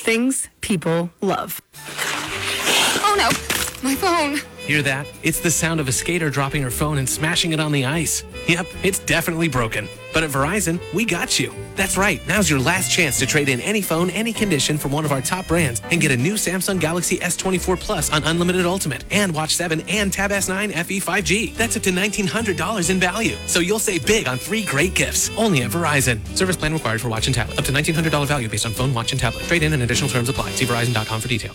Things people love. Oh no, my phone. Hear that? It's the sound of a skater dropping her phone and smashing it on the ice. Yep, it's definitely broken. But at Verizon, we got you. That's right. Now's your last chance to trade in any phone, any condition from one of our top brands and get a new Samsung Galaxy S24 Plus on Unlimited Ultimate and Watch 7 and Tab S9 FE 5G. That's up to $1,900 in value. So you'll save big on 3 great gifts. Only at Verizon. Service plan required for watch and tablet. Up to $1,900 value based on phone, watch, and tablet. Trade in and additional terms apply. See Verizon.com for details.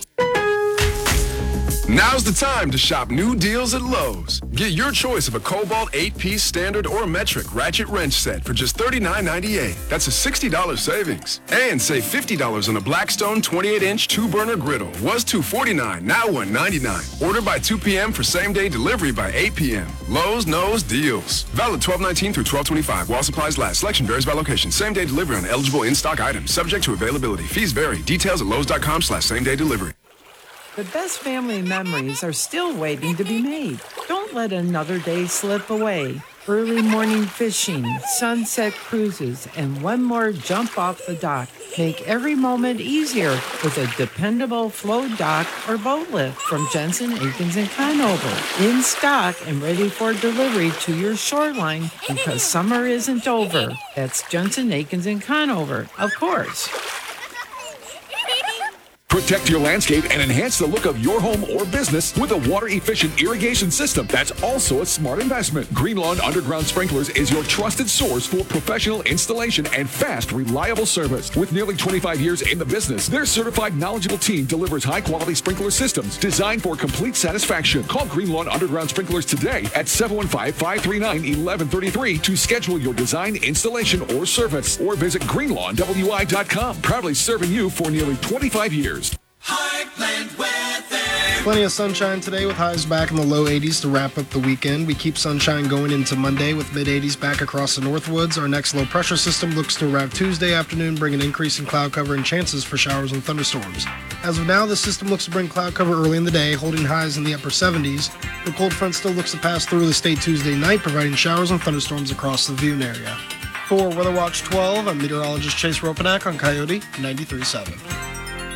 Now's the time to shop new deals at Lowe's. Get your choice of a Cobalt 8-piece standard or metric ratchet wrench set for just $39.98. That's a $60 savings. And save $50 on a Blackstone 28-inch 2-burner griddle. Was $249, now $199. Order by 2 p.m. for same-day delivery by 8 p.m. Lowe's knows deals. Valid 12/19 through 12/25. While supplies last. Selection varies by location. Same-day delivery on eligible in-stock items. Subject to availability. Fees vary. Details at lowes.com/same-day delivery. The best family memories are still waiting to be made. Don't let another day slip away. Early morning fishing, sunset cruises, and one more jump off the dock. Make every moment easier with a dependable float dock or boat lift from Jensen, Akins & Conover. In stock and ready for delivery to your shoreline because summer isn't over. That's Jensen, Akins & Conover, of course. Protect your landscape and enhance the look of your home or business with a water-efficient irrigation system that's also a smart investment. Green Lawn Underground Sprinklers is your trusted source for professional installation and fast, reliable service. With nearly 25 years in the business, their certified, knowledgeable team delivers high-quality sprinkler systems designed for complete satisfaction. Call Green Lawn Underground Sprinklers today at 715-539-1133 to schedule your design, installation, or service. Or visit greenlawnwi.com. Proudly serving you for nearly 25 years. Heartland weather. Plenty of sunshine today with highs back in the low 80s to wrap up the weekend. We keep sunshine going into Monday with mid-80s back across the Northwoods. Our next low pressure system looks to arrive Tuesday afternoon, bringing an increase in cloud cover and chances for showers and thunderstorms. As of now, the system looks to bring cloud cover early in the day, holding highs in the upper 70s. The cold front still looks to pass through the state Tuesday night, providing showers and thunderstorms across the Viewing area. For Weather Watch 12, I'm meteorologist Chase Ropanak on Coyote 93.7.